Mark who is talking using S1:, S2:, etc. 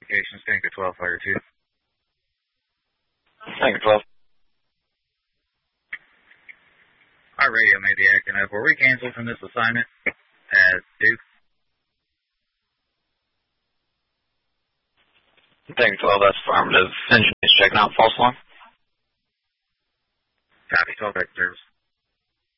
S1: communications, Tango 12, Fire 2.
S2: Tango 12.
S1: Our radio may be acting up. Were we canceled from this assignment as Duke?
S2: Tango 12, that's affirmative. Engineers checking out false alarm.
S1: Copy, 12 back to service.